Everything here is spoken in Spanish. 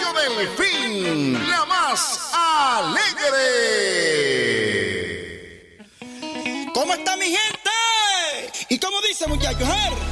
Radio Delfín, la más alegre. ¿Cómo está mi gente? ¿Y cómo dice, muchachos?